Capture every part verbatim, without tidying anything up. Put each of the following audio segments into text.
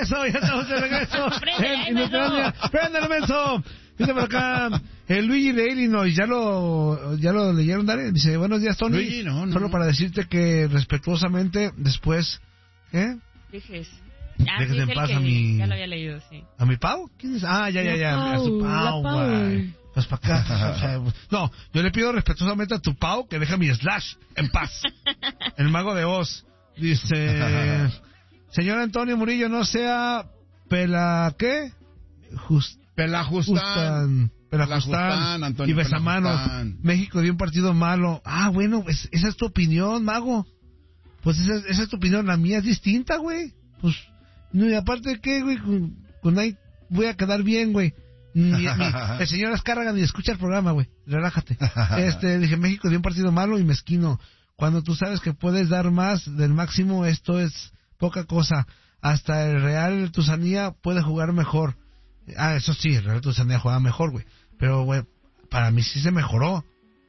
regreso, ya estamos de regreso. en Inutilandia. ¡Préndale, menso! Dice por acá, el Luigi de Illinois, ¿ya lo, ya lo leyeron, Dale? Dice, buenos días, Tony. Luigi, no, no. Solo para decirte que respetuosamente, después, ¿eh? Dejes. Ah, Dejes sí, en el paz que a mi... Ya lo había leído, sí. ¿A mi Pau? ¿Quién es? Ah, ya, ya, ya. La A su Pau, Pau, la Pau. güey. Pues para acá. No, yo le pido respetuosamente a tu Pau que deja mi Slash en paz. El mago de Oz. Dice... Señor Antonio Murillo, no sea... ¿Pela qué? Just... Pelajustán. Pelajustán. Antonio Y besamanos. Pelajustán. México dio un partido malo. Ah, bueno, pues esa es tu opinión, mago. Pues esa, esa es tu opinión. La mía es distinta, güey. Pues, no, y aparte, ¿qué, güey? Con, con ahí voy a quedar bien, güey. Mi, mi, el señor Azcárraga ni escucha el programa, güey. Relájate. Este, dije, México dio un partido malo y mezquino. Cuando tú sabes que puedes dar más del máximo, esto es poca cosa. Hasta el Real Tusanía puede jugar mejor. Ah, eso sí, el Real Tusanía juega mejor, güey. Pero, güey, para mí sí se mejoró.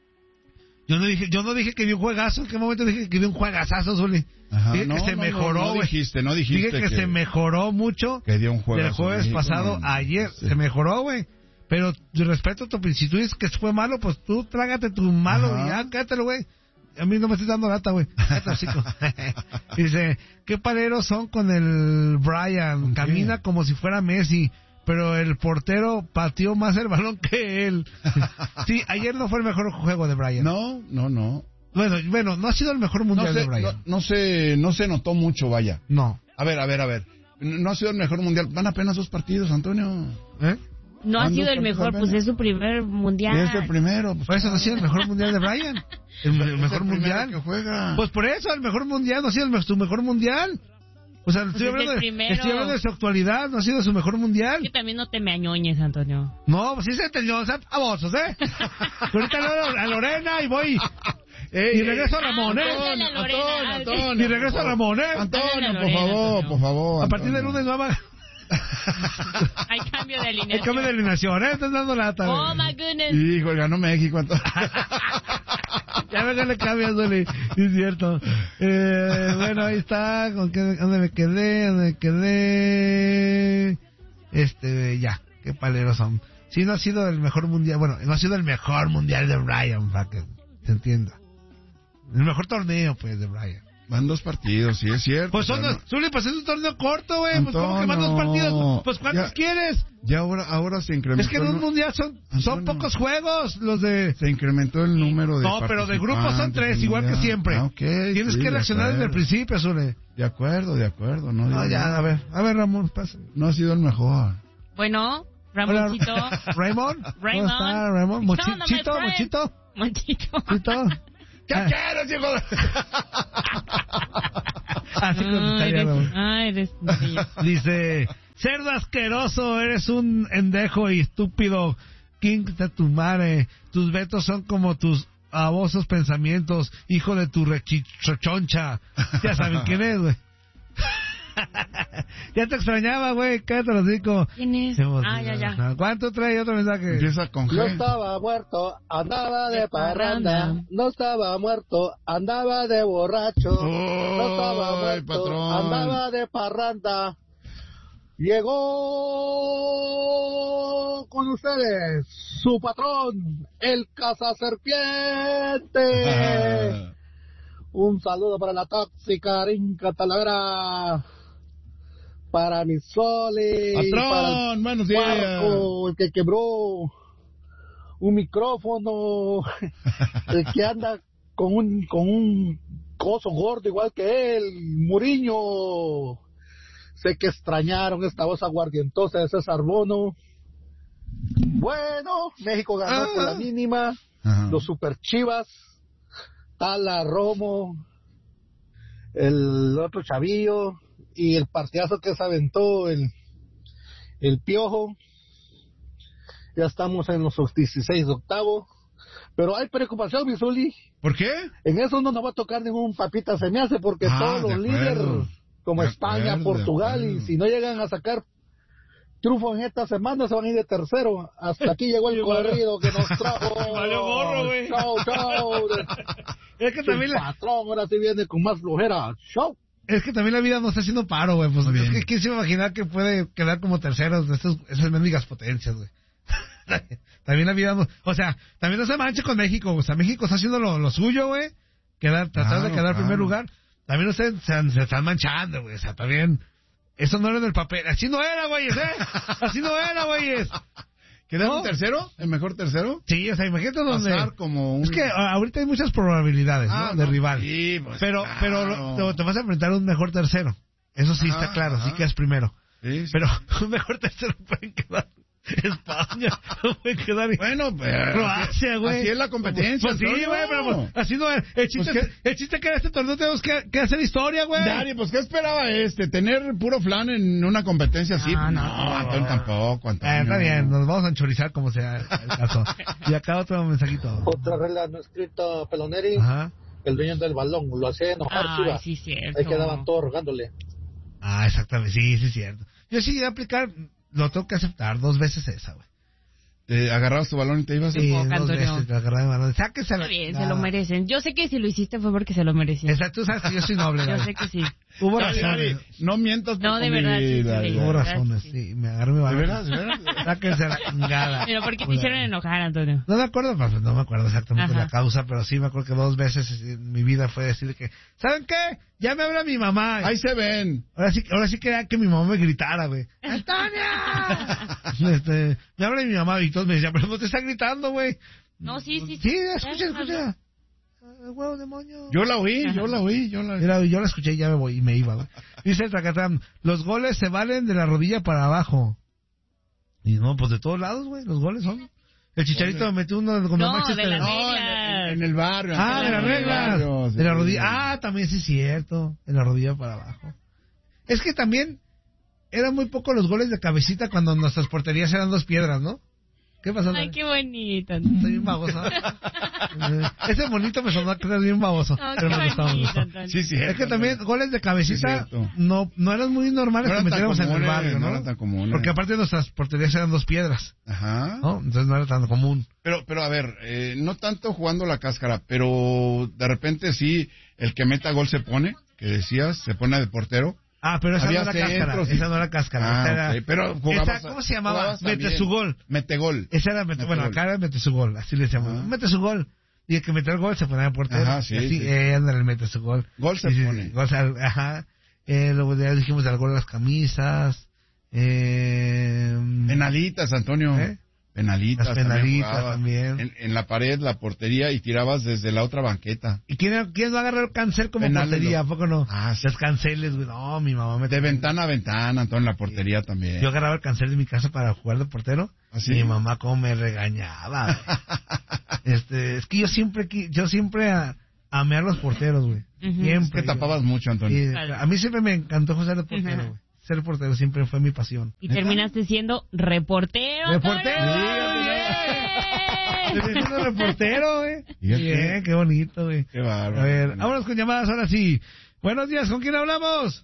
Yo no dije, yo no dije que vi un juegazo. ¿En qué momento dije que vi un juegazazo, Zuli? Dije no, que se no, mejoró, güey. No, no dijiste, no dijiste. Dije que, que se mejoró mucho. Que dio un juegazo. Del jueves México, pasado, no, ayer. Sí. Se mejoró, güey. Pero respeto a tu opinión. Si tú dices que fue malo, pues tú trágate tu malo Ajá. y ya, cállatelo, güey. A mí no me estoy dando lata, güey. Cállate, hocico. Dice, ¿qué paleros son con el Brian? Camina qué? como si fuera Messi, pero el portero pateó más el balón que él. Sí, ayer no fue el mejor juego de Brian. No, no, no. Bueno, bueno, no ha sido el mejor mundial no se, de Brian. No, no, se, no se notó mucho, vaya. No. A ver, a ver, a ver. No ha sido el mejor mundial. Van apenas dos partidos, Antonio. ¿Eh? No ha ¿Cuándo sido el fue mejor, apenas? pues es su primer mundial. Es el primero. Pues, Por eso no ha sido el mejor mundial de Brian. El, el es mejor el mundial. que juega. Pues por eso, el mejor mundial no ha sido el, me- su mejor mundial. O sea, Pues estoy, es hablando el de, primero. estoy hablando de su actualidad, no ha sido su mejor mundial. Que también no te me añoñes, Antonio. No, pues sí se entendió, o sea, a vos, ¿eh? Ahorita le a Lorena y voy. Ey, y regreso a Ramón, ¿eh? Ándale, Antonio, Lorena, Antonio, ándale. Y regreso a Ramón, ¿eh? Antonio, Ándale, por Lorena, favor, Antonio. por favor. A partir del Antonio. lunes no va. Hay cambio de Hay alineación. cambio de alineación, ¿eh? Estás dando lata, güey. Oh, my goodness. Hijo, ganó México. Entonces. Ya ve que le cambias, Zuli. Sí, es cierto. Eh, bueno, ahí está. ¿Con qué, ¿Dónde me quedé? ¿Dónde me quedé? Este, ya. Qué paleros son. Sí, no ha sido el mejor mundial. Bueno, no ha sido el mejor mundial de Brian, para que se entienda. El mejor torneo, pues, de Brian. Van dos partidos, sí, es cierto. Pues son pero dos. Zuli, pues es un torneo corto, güey. Pues, ¿cómo que van dos Antonio, partidos? Pues, ¿cuántos ya- quieres? Ya ahora, ahora se incrementó. Es que en un el- mundial son, son Antonio. pocos juegos los de... Se incrementó el número de. No, pero de grupos son participantes tres, del igual que mundial. siempre. Ah, ok, Tienes sí, que de reaccionar desde el acuerdo. principio, Zuli. De acuerdo, de acuerdo. No, No, digo- ya, a ver, a ver, Ramón, pasa. no ha sido el mejor. Bueno, Hola, Ramoncito. Raymond. Raymond. ¿Cómo está, Raymond? No, Mochi- no me ¿Chito? traes. ¿Mochito? Monchito. ¿Chito? ¿Qué Ah. quieres, hijo de- Así Ay, contestaría, eres, Ramón. ay, eres bello. Dice, cerdo asqueroso, eres un endejo y estúpido. King de tu madre. Tus vetos son como tus babosos pensamientos, hijo de tu rechichoncha. Ya saben quién es, güey. Ya te extrañaba, güey. Cállate los hocico. ¿Quién es? Ah, ya, ya. ¿Cuánto trae otro mensaje? Empieza con No G. estaba muerto, andaba de De parranda. parranda. No estaba muerto, andaba de borracho. No estaba Ay, muerto, patrón. andaba de parranda. Llegó con ustedes su patrón, el cazaserpiente. Un saludo para la tóxica Rinca Talavera. Para mi Soli. para Patrón, buenos el días. Marco, el que quebró un micrófono, el que anda con un con un coso gordo igual que él, Muriño. Sé que extrañaron esta voz aguardientosa de César Bono. Bueno, México ganó Ah. por la mínima. Ajá. Los Super Chivas, Tala Romo, el otro chavillo y el partidazo que se aventó el, el Piojo. Ya estamos en los dieciséis de octavo. Pero hay preocupación, Misuli. ¿Por qué? En eso no nos va a tocar ningún papita se me hace porque Ah, todos los de acuerdo. líderes como De España, acuerdo, de Portugal, y acuerdo. si no llegan a sacar triunfo en esta semana se van a ir de tercero. Hasta aquí llegó el corrido que nos trajo. Valió gorro, güey. Chau, chau. Es que El también la... patrón ahora sí viene con más flojera. Chau. Es que también la vida nos está haciendo paro, güey. Pues, es que quién se imaginar que puede quedar como terceros de estos, esas mendigas potencias, güey. También la vida, no, o sea, también no se manche con México, o sea, México está haciendo lo, lo suyo, güey. Quedar, tratar claro, de quedar en claro. primer lugar. También ustedes se, se están manchando, güey. O sea, también, eso no era en el papel. Así no era, güeyes, ¿eh? Así no era, güeyes. ¿Quedaron ¿No? tercero? ¿El mejor tercero? Sí, o sea, imagínate donde... Pasar como un... Es que a- ahorita hay muchas probabilidades, ¿no? Ah, de no, rival. sí, pues, pero claro. pero lo- te, te vas a enfrentar a un mejor tercero. Eso sí Ajá, está claro, ajá. sí que es primero. Sí, sí. Pero un mejor tercero pueden quedar España, pueden quedar Bueno, pues... Croacia, güey. Así es la competencia. Pues sí, Antonio. güey, pero pues, así no es. El chiste, Pues, es- el chiste que en este torneo tenemos que, que hacer historia, güey. Dari, pues, ¿qué esperaba este? ¿Tener puro flan en una competencia así? No, No, no, Antonio tampoco, Antonio. Ah, está bien, nos vamos a enchorizar como sea el caso. Y acá otro mensajito. Otra regla no escrita, Peloneri, Ajá. el dueño del balón lo hacía enojar, Ay, Chiva. sí, cierto. Ahí quedaban todos rogándole. Ah, exactamente, sí, sí es cierto. Yo sí iba a aplicar, lo tengo que aceptar, dos veces esa, güey. Te agarrabas tu balón y te ibas... Sí, poco, dos Antonio. veces, lo agarré de mano. Sáquese la Está bien, se chingada. lo merecen. Yo sé que si lo hiciste fue porque se lo merecían. Exacto, tú sabes que yo soy noble, Yo Dari. sé que sí. Hubo Dari, Dari, razones. no mientas por No, de tu verdad, sí, vida, sí, sí. Dari. Hubo ¿verdad? razones, Sí. sí, me agarré mi ¿De balón. veras? ¿De veras? Sáquense la chingada. Pero porque te Joder. hicieron enojar, Antonio. No me acuerdo, pues, no me acuerdo exactamente Ajá. la causa, pero sí me acuerdo que dos veces en mi vida fue decir que, ¿saben qué? Ya me habla mi mamá. Ahí se ven. Ahora sí, ahora sí quería que mi mamá me gritara, güey. ¡Antonia! este, me habla mi mamá y todos me decían, pero no te está gritando, güey. No, sí, sí. Sí, Ya, escucha, ya, escucha. Ah, huevo, demonio. Yo la oí, yo la oí, yo la oí. Mira, yo la escuché y ya me voy y me iba, güey. Dice el Tracatán, los goles se valen de la rodilla para abajo. Y no, pues de todos lados, güey, los goles son. El Chicharito me metió uno con No, Manchester. de la No, reglas. en, en el barrio. Ah, de las en el reglas. barrio, sí. De la rodilla. Ah, también sí es cierto. De la rodilla para abajo. Es que también eran muy pocos los goles de cabecita cuando nuestras porterías eran dos piedras, ¿no? ¿Qué pasó? Ay, qué bonito. Estoy bien baboso. Eh, Ese bonito me sonó que era bien baboso. Oh, pero qué me gustaba, me bonito, gustaba. Antonio. Sí, sí. Es que también goles de cabecita Sí, cierto. no no eran muy normales No que eran tan metiéramos en el comunes, barrio, no ¿no? eran tan comunes. Porque aparte nuestras porterías eran dos piedras, Ajá. ¿no? Entonces no era tan común. Pero, pero a ver, eh, no tanto jugando la cáscara, pero de repente sí, el que meta gol se pone, que decías, se pone de portero. Ah, pero esa Había no era cáscara. centros y- Esa no era cáscara. Ah, esa era, ok, pero jugabas- esa, ¿cómo se llamaba? jugabas Mete también. su gol. Mete gol. Esa era, mete, Mete bueno, gol. acá era mete su gol, así le decíamos. Ajá. Mete su gol. Y el que metió el gol se ponía de portero. Ajá, sí, y así, sí. eh, ándale, el mete su gol. Gol se Y sí, pone. gol se- ajá. Eh, luego ya dijimos del gol de las camisas. Eh, Penalitas, Antonio. ¿Eh? Penalitas. Las también penalitas jugabas. también. En, en la pared, la portería y tirabas desde la otra banqueta. ¿Y quién, quién va a agarrar el cancel como Penales, portería? lo- ¿A poco no? Ah, sí. Los canceles, güey. No, mi mamá me... De ventana a ventana, Antonio, en la portería también. Yo agarraba el cancel de mi casa para jugar de portero. ¿Ah, sí? Mi mamá como me regañaba, güey. este, es que yo siempre, qui- yo siempre a, amé a los porteros, güey. Ujú. Siempre. Te tapabas mucho, Antonio. Y, Vale. a mí siempre me encantó ser el portero, Ajá. güey. Ser portero siempre fue mi pasión. Y terminaste siendo reportero. ¡Reportero! Antonio. Estoy siendo reportero, güey. Fíjate. Bien, qué bonito, güey. Qué bárbaro. A ver, vámonos con llamadas ahora sí. Buenos días, ¿con quién hablamos?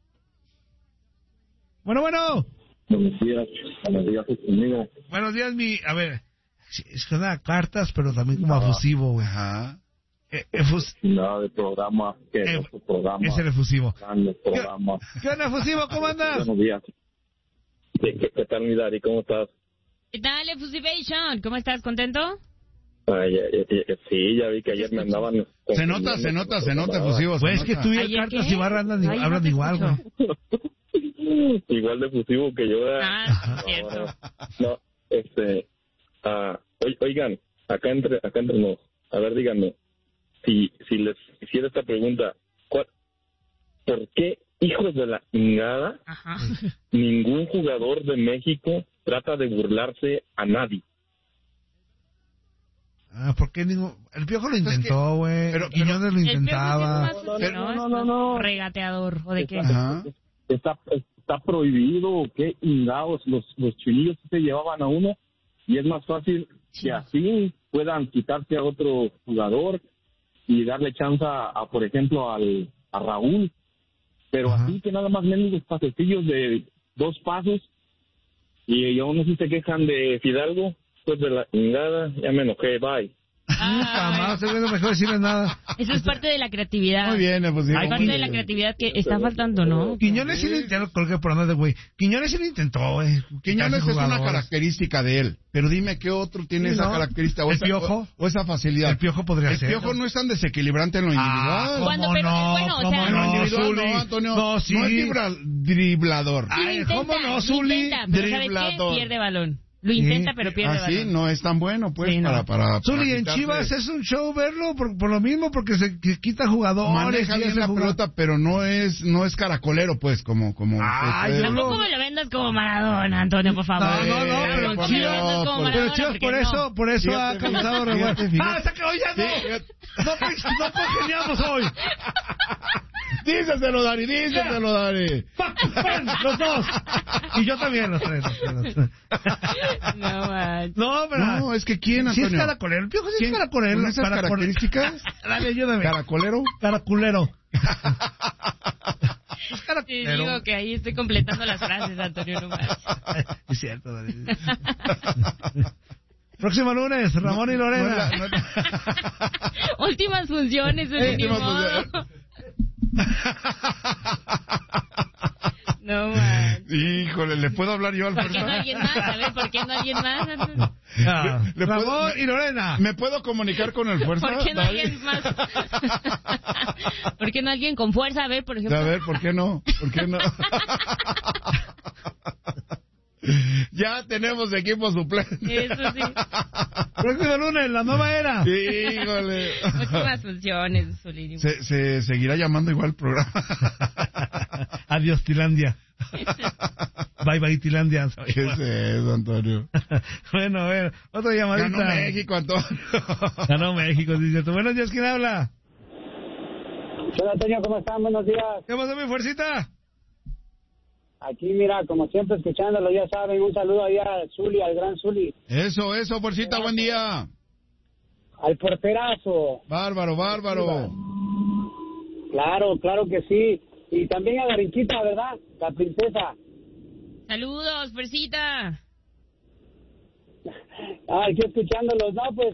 Bueno, bueno. Buenos días, buenos días conmigo. Buenos días, mi... A ver, sí, suena a cartas, pero también como efusivo, güey. Ajá. Eh, efus- Nada de programa, que Eh, es tu programa, es el efusivo. grandes programas. ¿Qué onda, efusivo? ¿Cómo andas? Buenos días. ¿Qué, qué, qué tal, mi Dari? ¿Cómo estás? ¿Qué tal, Efusivation? ¿Cómo estás? ¿Contento? Ay, ya- ya- ya- sí, ya vi que ayer me andaban... Se nota, se nota, se nota, efusivo. se Pues es que nota. tú y el ¿Ayer cartas qué? y barra andan, Ay, no hablan te igual, güey. escucho. Igual de efusivo que yo. ¿eh? Ah, cierto. No, este... ah, oi- oigan, acá entre acá entre nos, a ver, díganme, si si les hiciera esta pregunta, ¿cuál, ¿por qué, hijos de la chingada, Ajá. ningún jugador de México trata de burlarse a nadie? Ah, ¿por qué ningún...? El Piojo lo Pues es intentó, güey. pero- Quiñones lo El Piojo intentaba. sí es más Pero- útil, no, no, no. Regateador, ¿o de qué? Ajá. Está está prohibido, qué ingados, los, los chinillos se llevaban a uno, y es más fácil que así puedan quitarse a otro jugador y darle chance a, a, por ejemplo, al, a Raúl, pero Ajá. así que nada más mendigos pasecillos de dos pasos, y aún no sé si se quejan de Fidalgo, pues de la chingada, ya me enojé, bye. Nunca más, se ve mejor decirle nada. Eso es parte de la creatividad. Muy bien, pues sí. Hay parte de la creatividad que está faltando, ¿no? Quiñones sí lo intentó, colgué por andar de güey. Quiñones sí lo intentó, güey. Quiñones es una característica de él. Pero dime qué otro tiene Sí, esa ¿no? característica o ¿El esa, Piojo? o, o esa facilidad. El Piojo podría El ser. Piojo no es tan desequilibrante en lo individual. Ah, Cuando- ¿cómo pero, no? bueno, o ¿Cómo sea- En lo no, individual Zuli? no, Antonio. No, sí. No es dribla- driblador. Sí, lo Ay, intenta, ¿cómo no, lo Zuli? intenta, pero ¿sabes qué? Driblador. Pierde balón. Lo intenta, pero pierde Así balón. no es tan bueno, pues, Sí, no. para, para, para Zuli, en quitarse- Chivas es un show verlo por, por lo mismo, porque se que quita jugadores. maneja y bien hace la jugar- pelota, pero no es no es caracolero, pues, como como Ah, se puede- yo Tampoco me lo vendas como Maradona, Antonio, por favor. No, no, no, Tampoco pero me lo Chivas- vendas como por- Maradona, Pero Chivas porque por no. eso, por eso ha Fíjate, causado fíjate, revuelo. fíjate. Ah, hasta que hoy ya no. Sí, fíjate. No, pues, no congeniamos hoy. Díselo, Dari, díselo, Dari. ¡Pan! Los dos. Y yo también, los tres. los tres, los tres. No, man. No, pero... No, es que ¿quién, Sí Antonio? es caracolero. El Piojo sí es ¿Quién? caracolero. ¿Con esas caracol- características? Dale, ayúdame. ¿Caracolero? Caraculero. Es Te caracolero. digo que ahí estoy completando las frases, Antonio, no más. Es cierto, David. Próximo lunes, Ramón y No es Lorena. la- no es la- Últimas funciones, Sí, ni últimas modo. funciones. No, man. Híjole, ¿le puedo hablar yo al ¿Por qué no fuerza? alguien más? A ver, ¿por qué no alguien más, Antonio? Ah, ¿Le puedo- Ramón y Lorena. ¿Me puedo comunicar con el fuerza? ¿Por qué no Dari? alguien más? ¿Por qué no alguien con fuerza? A ver, por ejemplo. A ver, ¿por qué no? ¿Por qué no? Ya tenemos equipo suplente. Eso sí. Próximo lunes, la nueva era. Híjole. Últimas funciones, Solín. Se, se seguirá llamando igual el programa. Adiós, Tilandia. Bye, bye, Tilandia. ¿Qué es eso, Antonio? Bueno, a ver, otra llamadita. Ganó México, Antonio. Ganó México, dice. Buenos días, ¿quién habla? Hola, Antonio, ¿cómo están? Buenos días. ¿Qué pasó, mi fuercita? Aquí, mira, como siempre, escuchándolo, ya saben, un saludo ahí a Zuli, al gran Zuli, Eso, eso, fuercita, buen día. al porterazo. Bárbaro, bárbaro. Claro, claro que sí. Y también a la Riquita, ¿verdad? La princesa. Saludos, Fuercita. Ah, aquí escuchándolos. No, pues,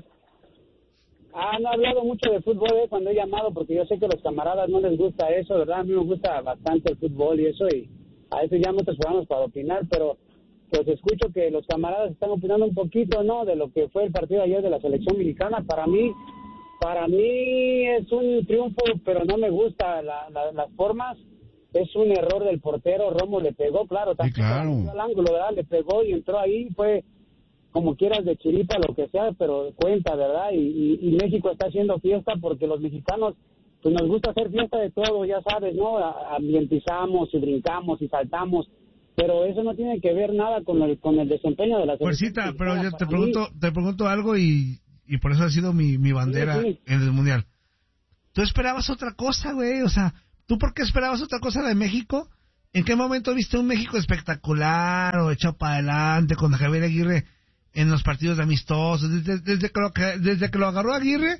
han hablado mucho de fútbol eh, cuando he llamado, porque yo sé que a los camaradas no les gusta eso, ¿verdad? A mí me gusta bastante el fútbol y eso, y a veces llamo a otros programas para opinar, pero pues escucho que los camaradas están opinando un poquito, ¿no?, de lo que fue el partido de ayer de la selección mexicana. Para mí, para mí es un triunfo, pero no me gusta la, la, las formas. Es un error del portero. Romo le pegó, claro, Sí, claro. al ángulo, ¿verdad? Le pegó y entró ahí, fue como quieras de chiripa, lo que sea, pero cuenta, ¿verdad? Y, y, y México está haciendo fiesta porque los mexicanos, pues nos gusta hacer fiesta de todo, ya sabes, ¿no? A- Ambientizamos y brincamos y saltamos, pero eso no tiene que ver nada con el, con el desempeño de la selección Fuercita, pero mexicana. yo te Para mí, pregunto, te pregunto algo y, y por eso ha sido mi, mi bandera Sí, sí. en el Mundial. ¿Tú esperabas otra cosa, güey? O sea, ¿tú por qué esperabas otra cosa de México? ¿En qué momento viste un México espectacular o echado para adelante con Javier Aguirre en los partidos de amistosos? Desde, desde, que, lo, que- desde que lo agarró Aguirre,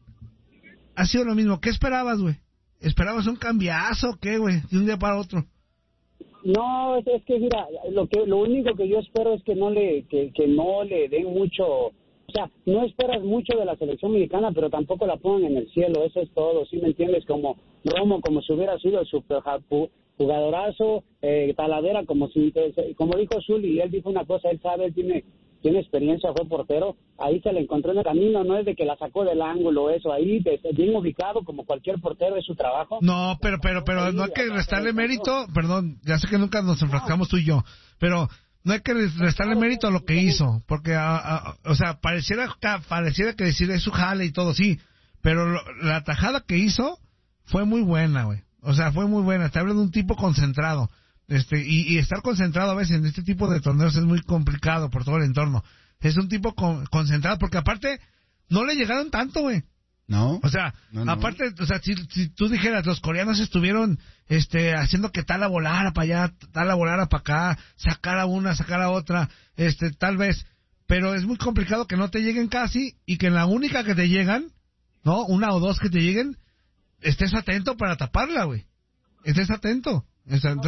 ha sido lo mismo. ¿Qué esperabas, güey? ¿Esperabas un cambiazo o qué, güey? De un día para otro. No, es, es que mira, lo que lo único que yo espero es que no le que, que no le den mucho, o sea, no esperas mucho de la selección mexicana, pero tampoco la pongan en el cielo, eso es todo, ¿sí me entiendes? Como Romo, como si hubiera sido el super ju- jugadorazo, eh, Talavera, como si, como dijo Zuli, y él dijo una cosa, él sabe, él tiene tiene experiencia, fue portero, ahí se le encontró en el camino, no es de que la sacó del ángulo, eso, ahí de- bien ubicado, como cualquier portero, es su trabajo. No, pero, pero, pero no hay que restarle mérito, perdón, ya sé que nunca nos enfrascamos tú y yo, pero no hay que restarle mérito a lo que hizo, porque, a, a- o sea, pareciera, pareciera que decir es su jale y todo, sí, pero lo- la tajada que hizo fue muy buena, güey, o sea, fue muy buena, te habla de un tipo concentrado, este, y, y estar concentrado a veces en este tipo de torneos es muy complicado por todo el entorno, es un tipo con- concentrado, porque aparte, no le llegaron tanto, güey. ¿No? O sea, No, no. aparte, o sea, si, si tú dijeras, los coreanos estuvieron este haciendo que tal la volara para allá, tal la volara para acá, sacar a una, sacar a otra, este, tal vez, pero es muy complicado que no te lleguen casi y que en la única que te llegan, ¿no? Una o dos que te lleguen, estés atento para taparla, güey. Estés atento. O sea, entonces,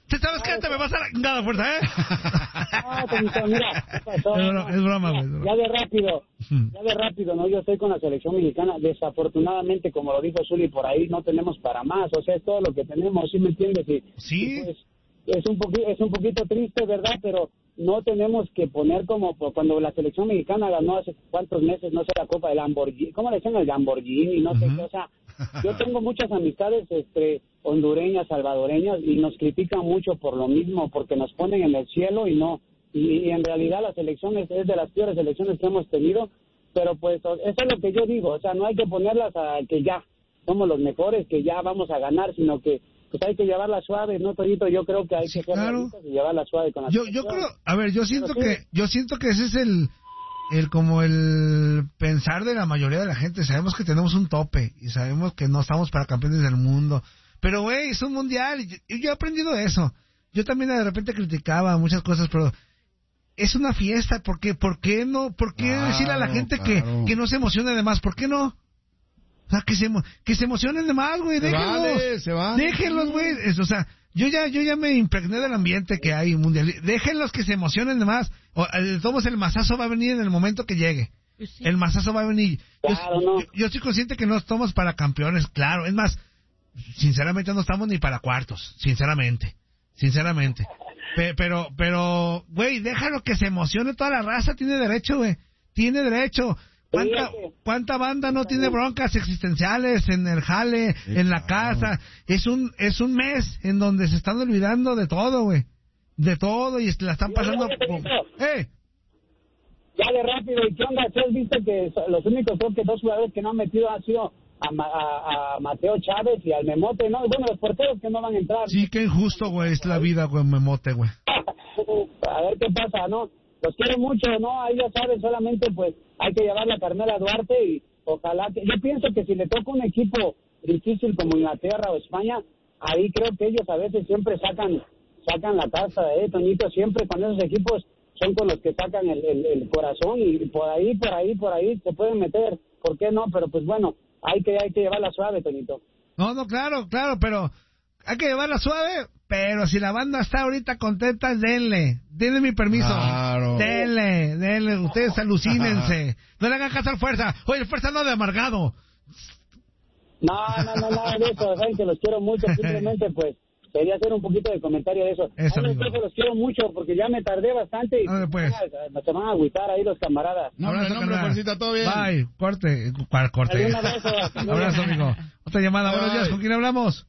¿Sabes qué? Te me vas a la chingada fuerza, ¿eh? No, Tonito, mira, ¿qué pasó? Es broma, es broma, güey. es broma. Ya de rápido, ya de rápido, ¿no? Yo estoy con la selección mexicana. Desafortunadamente, como lo dijo Zuli por ahí, no tenemos para más. O sea, es todo lo que tenemos, ¿sí me entiendes? Y, Sí. y pues, es un poquito, es un poquito triste, ¿verdad? Pero no tenemos que poner como por cuando la selección mexicana ganó hace cuántos meses, no sé, la Copa del Lamborghini. ¿Cómo le decían el Lamborghini? No sé Ujú. qué, o sea, yo tengo muchas amistades este, hondureñas, salvadoreñas, y nos critican mucho por lo mismo, porque nos ponen en el cielo y no. Y, y en realidad la selección es, es de las peores selecciones que hemos tenido, pero pues eso es lo que yo digo, o sea, no hay que ponerlas a que ya somos los mejores, que ya vamos a ganar, sino que pues hay que llevarla suave, ¿no, Toyito? Yo creo que hay Sí, que ser claro. realistas y llevarla suave con la Yo, yo selección. creo, a ver, yo siento Pero sí. que, yo siento que ese es el, el como el pensar de la mayoría de la gente. Sabemos que tenemos un tope y sabemos que no estamos para campeones del mundo. Pero, güey, es un mundial y yo, y yo he aprendido eso. Yo también de repente criticaba muchas cosas, pero es una fiesta. ¿Por qué, por qué no? ¿Por qué Claro, decirle a la gente claro. que, que no se emocione de más? ¿Por qué no? O sea, que se, emo- que se emocionen de más, güey. Se Déjenlos. vale, se vale. Déjenlos, güey. Es- O sea, yo ya, yo ya me impregné del ambiente que hay mundial. Déjenlos que se emocionen de más. O, de todos modos, el mazazo va a venir en el momento que llegue. Pues sí. El mazazo va a venir. Yo, Claro, no. yo, yo estoy consciente que no estamos para campeones, claro. Es más, sinceramente no estamos ni para cuartos. Sinceramente. Sinceramente. Pe- pero, pero, güey, déjalo que se emocione toda la raza. Tiene derecho, güey. Tiene derecho. ¿Cuánta, Fíjate. ¿Cuánta banda no tiene broncas existenciales en el jale, Sí, en la claro. casa? Es un es un mes en donde se están olvidando de todo, güey. De todo y la están pasando... Oye, oye, Benito. ¡Eh! Ya de rápido, ¿y qué onda? ¿Tú has visto que so- los únicos creo que dos jugadores que no han metido han sido a, Ma- a, a Mateo Chávez y al Memote, ¿no? Bueno, los porteros que no van a entrar. Sí, qué injusto, güey, es la vida, güey, memote, güey. A ver qué pasa, ¿no? Los quiero mucho, ¿no? Ahí ya saben, solamente pues hay que llevar la Carmela a Duarte y ojalá que... Yo pienso que si le toca un equipo difícil como Inglaterra o España, ahí creo que ellos a veces siempre sacan sacan la taza, ¿eh, Toñito? Siempre con esos equipos son con los que sacan el, el, el corazón y por ahí, por ahí, por ahí se pueden meter. ¿Por qué no? Pero pues bueno, hay que hay que llevarla suave, Toñito. No, no, claro, claro, pero hay que llevarla suave. Pero si la banda está ahorita contenta, denle. Denle mi permiso. Claro. Denle, denle. Ustedes alucínense. No le hagan caso al Fuerza. Oye, el Fuerza no de amargado. No, no, no, nada de eso, saben que los quiero mucho, simplemente pues quería hacer un poquito de comentario de eso. Eso, Ay, amigo. entonces, los quiero mucho porque ya me tardé bastante y Ándale, pues. ah, se van a agüitar ahí los camaradas. No, hombre, Abrazo, no, hombre, carnal. Fuercita, todo bien. Bye, corte. ¿Cuál corte? Un abrazo. Abrazo, amigo. Otra llamada. Buenos días, ¿con quién hablamos?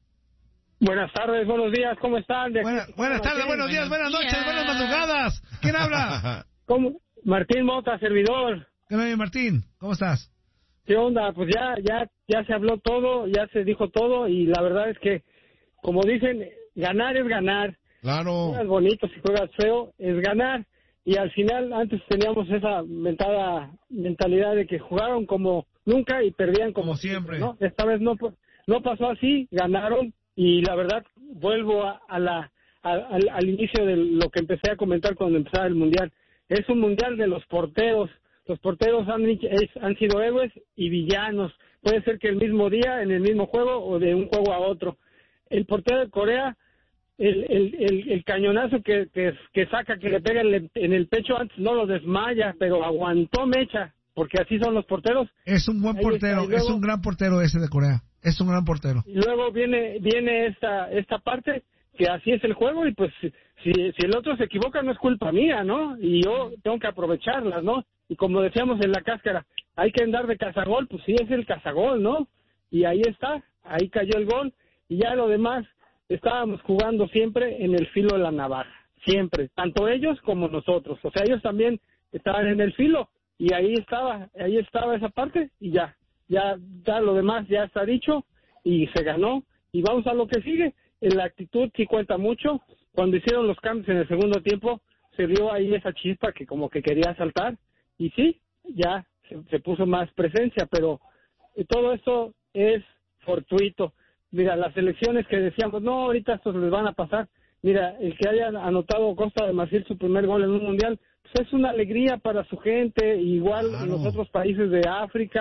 Buenas tardes, buenos días, ¿cómo están? De aquí- Buena- buenas tardes, buenos días, buenas noches, días. buenas madrugadas. ¿Quién habla? ¿Cómo? Martín Mota, servidor. ¿Qué me Martín? ¿Cómo estás? ¿Qué onda? Pues ya, ya, ya se habló todo, ya se dijo todo y la verdad es que, como dicen, ganar es ganar. Claro. Juegas bonito, si juegas feo, es ganar. Y al final, antes teníamos esa mentada, mentalidad de que jugaron como nunca y perdían como, Como siempre. ¿no? Esta vez no, pa- no pasó así, ganaron y la verdad, vuelvo a, a la, a- al, al inicio de lo que empecé a comentar cuando empezaba el Mundial. Es un Mundial de los porteros. Los porteros han, es- han sido héroes y villanos. Puede ser que el mismo día, en el mismo juego o de un juego a otro. El portero de Corea, el, el, el, el cañonazo que, que, que saca, que le pega en el, en el pecho, antes no lo desmaya, pero aguantó mecha, porque así son los porteros. Es un buen Ahí está, portero, y luego- es un gran portero ese de Corea. Es un gran portero. Y luego viene viene esta esta parte que así es el juego y pues si, si el otro se equivoca no es culpa mía, ¿no? Y yo tengo que aprovecharlas, ¿no? Y como decíamos en la cáscara, hay que andar de cazagol, pues sí es el cazagol, ¿no? Y ahí está, ahí cayó el gol y ya lo demás estábamos jugando siempre en el filo de la navaja, siempre, tanto ellos como nosotros, o sea, ellos también estaban en el filo y ahí estaba, ahí estaba esa parte y ya, ya, ya lo demás ya está dicho y se ganó y vamos a lo que sigue. La actitud sí cuenta mucho. Cuando hicieron los cambios en el segundo tiempo se vio ahí esa chispa que como que quería saltar y sí, ya se, se puso más presencia, pero todo esto es fortuito. Mira, las elecciones que decíamos, no, ahorita estos les van a pasar. Mira, el que haya anotado Costa de Marfil su primer gol en un mundial, pues es una alegría para su gente, igual Claro. en los otros países de África.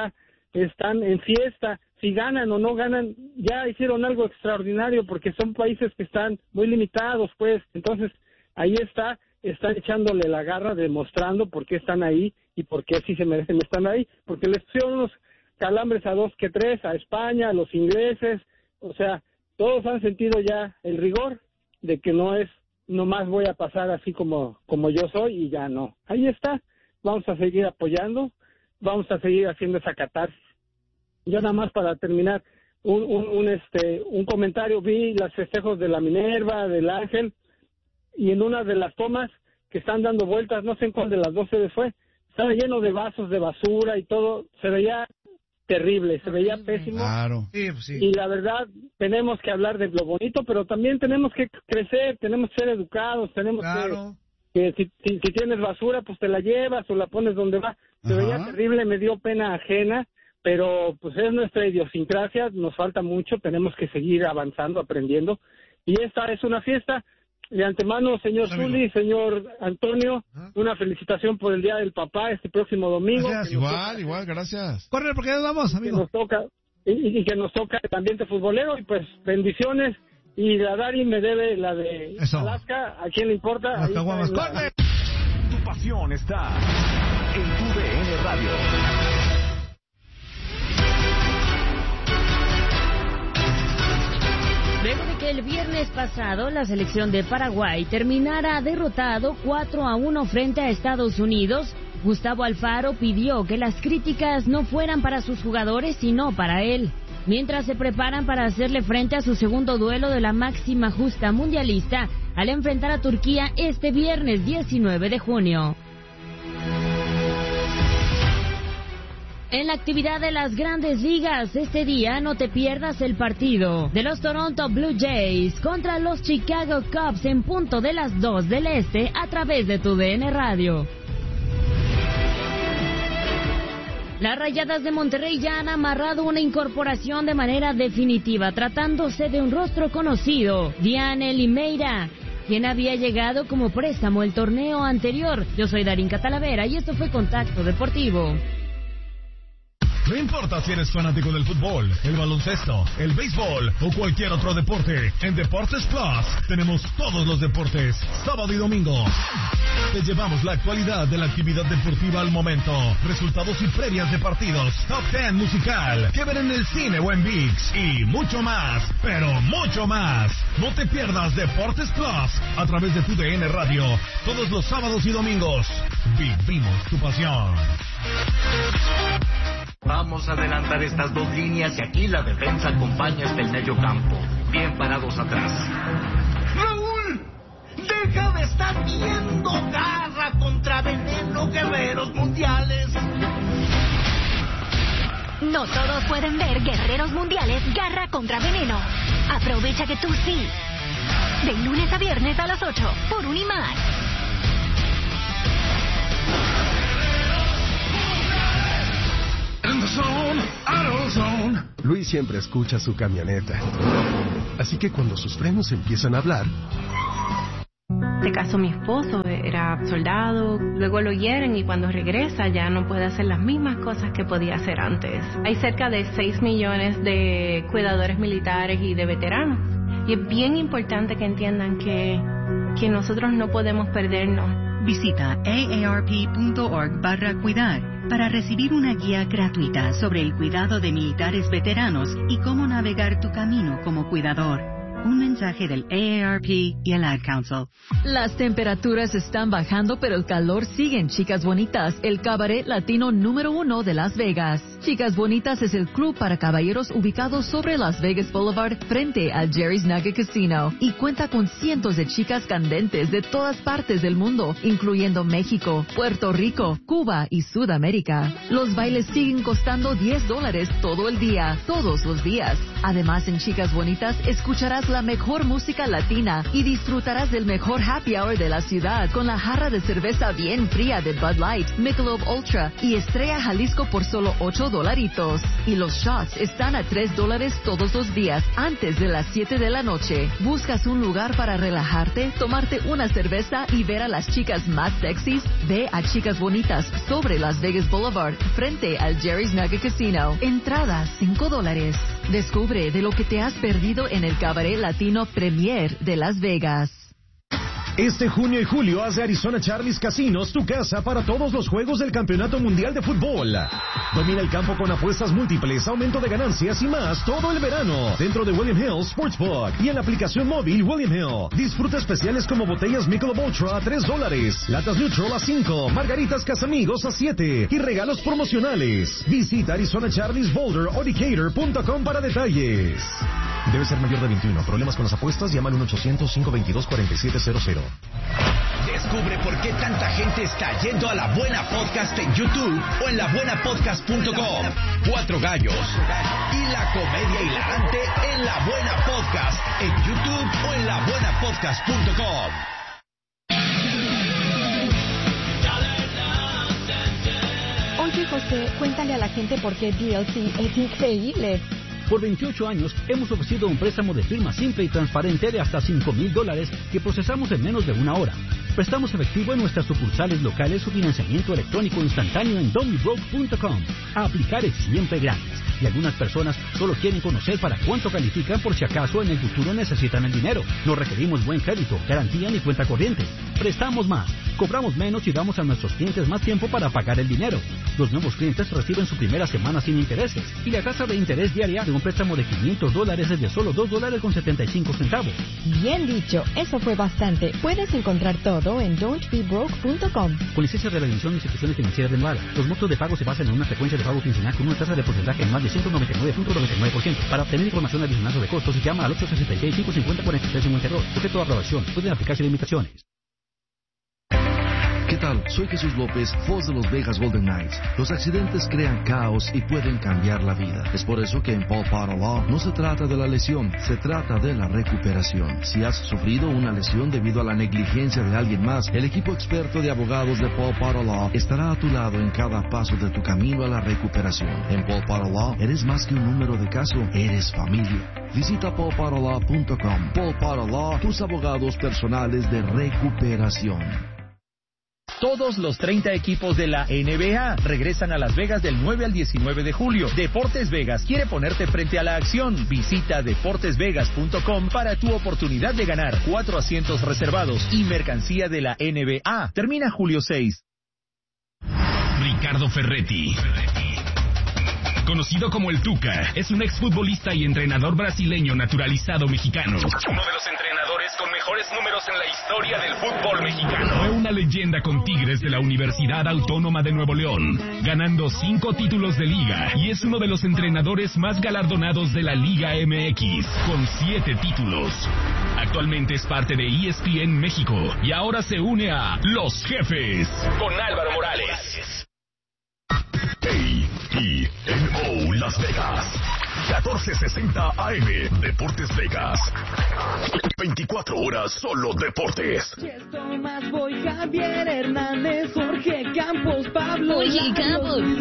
están en fiesta, si ganan o no ganan, ya hicieron algo extraordinario porque son países que están muy limitados, pues, entonces ahí está, están echándole la garra, demostrando por qué están ahí y por qué sí se merecen estar ahí, porque les pusieron unos calambres a dos que tres, a España, a los ingleses, o sea, todos han sentido ya el rigor de que no es, nomás voy a pasar así como, como yo soy y ya no. Ahí está, vamos a seguir apoyando, vamos a seguir haciendo esa catarsis. Yo nada más para terminar, un, un, un, este, un comentario, vi los festejos de la Minerva, del Ángel, y en una de las tomas que están dando vueltas, no sé en cuál de las dos se fue, estaba lleno de vasos de basura y todo, se veía terrible, se veía pésimo. Claro. Sí, pues sí. Y la verdad, tenemos que hablar de lo bonito, pero también tenemos que crecer, tenemos que ser educados, tenemos Claro. que, que si, si, si tienes basura, pues te la llevas o la pones donde va. Se Ajá. veía terrible, me dio pena ajena, pero pues es nuestra idiosincrasia, nos falta mucho, tenemos que seguir avanzando, aprendiendo. Y esta es una fiesta. De antemano, señor Amigo. Zuli, señor Antonio, Ajá. una felicitación por el Día del Papá este próximo domingo. Gracias. que nos Igual, toca- igual, gracias. Corre, porque ya nos vamos, que amigo. nos toca y, y que nos toca el ambiente futbolero y pues bendiciones. Y la Dari me debe la de Eso. Alaska, ¿a quién le importa? Las Ahí está caguamas. en la- ¡Corre! Tu pasión está en tu D N Radio. Luego de que el viernes pasado la selección de Paraguay terminara derrotado cuatro a uno frente a Estados Unidos, Gustavo Alfaro pidió que las críticas no fueran para sus jugadores sino para él, mientras se preparan para hacerle frente a su segundo duelo de la máxima justa mundialista al enfrentar a Turquía este viernes diecinueve de junio. En la actividad de las grandes ligas, este día no te pierdas el partido de los Toronto Blue Jays contra los Chicago Cubs en punto de las dos del este a través de tu D N Radio. Las Rayadas de Monterrey ya han amarrado una incorporación de manera definitiva, tratándose de un rostro conocido, Diane Limeira, quien había llegado como préstamo el torneo anterior. Yo soy Darín Catalavera y esto fue Contacto Deportivo. No importa si eres fanático del fútbol, el baloncesto, el béisbol o cualquier otro deporte, en Deportes Plus tenemos todos los deportes, sábado y domingo. Te llevamos la actualidad de la actividad deportiva al momento, resultados y previas de partidos, top ten musical, que ver en el cine o en ViX y mucho más, pero mucho más. No te pierdas Deportes Plus a través de tu D N Radio, todos los sábados y domingos. Vivimos tu pasión. Vamos a adelantar estas dos líneas y aquí la defensa acompaña hasta el medio campo. Bien parados atrás. ¡Raúl! ¡Deja de estar viendo! ¡Garra contra veneno, guerreros mundiales! No todos pueden ver Guerreros Mundiales Garra contra Veneno. Aprovecha que tú sí. De lunes a viernes a las ocho por Unimás. Luis siempre escucha su camioneta. Así que cuando sus frenos empiezan a hablar... Se casó mi esposo, era soldado, luego lo hieren y cuando regresa ya no puede hacer las mismas cosas que podía hacer antes. Hay cerca de seis millones de cuidadores militares y de veteranos. Y es bien importante que entiendan que, que nosotros no podemos perdernos. Visita A A R P punto org barra cuidar para recibir una guía gratuita sobre el cuidado de militares veteranos y cómo navegar tu camino como cuidador. Un mensaje del A A R P y el Ad Council. Las temperaturas están bajando, pero el calor sigue en Chicas Bonitas, el cabaret latino número uno de Las Vegas. Chicas Bonitas es el club para caballeros ubicado sobre Las Vegas Boulevard frente al Jerry's Nugget Casino y cuenta con cientos de chicas candentes de todas partes del mundo, incluyendo México, Puerto Rico, Cuba y Sudamérica. Los bailes siguen costando diez dólares todo el día, todos los días. Además, en Chicas Bonitas escucharás Escucharás la mejor música latina y disfrutarás del mejor happy hour de la ciudad con la jarra de cerveza bien fría de Bud Light, Michelob Ultra y Estrella Jalisco por solo ocho dolaritos. Y los shots están a tres dólares todos los días antes de las siete de la noche. ¿Buscas un lugar para relajarte, tomarte una cerveza y ver a las chicas más sexys? Ve a Chicas Bonitas sobre Las Vegas Boulevard frente al Jerry's Nugget Casino. Entradas cinco dólares. Descubre de lo que te has perdido en el Cabaret Latino Premier de Las Vegas. Este junio y julio haz de Arizona Charlie's Casinos tu casa para todos los juegos del Campeonato Mundial de Fútbol. Domina el campo con apuestas múltiples, aumento de ganancias y más todo el verano dentro de William Hill Sportsbook y en la aplicación móvil William Hill. Disfruta especiales como botellas Michelob Ultra a tres dólares, latas Neutral a cinco, margaritas Casamigos a siete y regalos promocionales. Visita Arizona Charlie's Boulder o Decatur punto com para detalles. Debe ser mayor de veintiuno. Problemas con las apuestas, llama al uno ochocientos, cinco veintidós, cuarenta y siete cero cero. Descubre por qué tanta gente está yendo a La Buena Podcast en YouTube o en la buena podcast punto com. Cuatro gallos y la comedia hilarante en La Buena Podcast en YouTube o en la buena podcast punto com. Oye, José, cuéntale a la gente por qué D L C es increíble. Por veintiocho años hemos ofrecido un préstamo de firma simple y transparente de hasta cinco mil dólares que procesamos en menos de una hora. Prestamos efectivo en nuestras sucursales locales o financiamiento electrónico instantáneo en dummy broke punto com. A aplicar es siempre gratis y algunas personas solo quieren conocer para cuánto califican por si acaso en el futuro necesitan el dinero. No requerimos buen crédito, garantía ni cuenta corriente. Prestamos más, cobramos menos y damos a nuestros clientes más tiempo para pagar el dinero. Los nuevos clientes reciben su primera semana sin intereses y la tasa de interés diaria de un préstamo de quinientos dólares es de solo dos dólares con setenta y cinco centavos. Bien dicho, eso fue bastante. Puedes encontrar todo en don't be broke punto com. Con licencia de la División de Instituciones Financieras de Nevada, los montos de pago se basan en una frecuencia de pago quincenal con una tasa de porcentaje en más de ciento noventa y nueve punto noventa y nueve por ciento. Para obtener información adicional sobre costos, llama al ocho sesenta y seis, cinco cincuenta, cuarenta y tres cincuenta y dos. Sujeto a aprobación. Pueden aplicarse limitaciones. ¿Qué tal? Soy Jesús López, voz de los Vegas Golden Knights. Los accidentes crean caos y pueden cambiar la vida. Es por eso que en Paul Potter Law no se trata de la lesión, se trata de la recuperación. Si has sufrido una lesión debido a la negligencia de alguien más, el equipo experto de abogados de Paul Potter Law estará a tu lado en cada paso de tu camino a la recuperación. En Paul Potter Law eres más que un número de caso, eres familia. Visita paul potter law punto com. Paul Potter Law, tus abogados personales de recuperación. Todos los treinta equipos de la N B A regresan a Las Vegas del nueve al diecinueve de julio. Deportes Vegas quiere ponerte frente a la acción. Visita deportes vegas punto com para tu oportunidad de ganar cuatro asientos reservados y mercancía de la N B A. Termina julio seis. Ricardo Ferretti, conocido como el Tuca, es un exfutbolista y entrenador brasileño naturalizado mexicano. Uno de los entrenadores con mejores números en la historia del fútbol mexicano. Fue una leyenda con Tigres de la Universidad Autónoma de Nuevo León, ganando cinco títulos de liga, y es uno de los entrenadores más galardonados de la Liga M X, con siete títulos. Actualmente es parte de E S P N México y ahora se une a Los Jefes con Álvaro Morales. A E N O Las Vegas, catorce sesenta A M, Deportes Vegas. veinticuatro horas solo deportes. Esto más voy Javier Hernández, Jorge Campos, Pablo. Oye, Campos.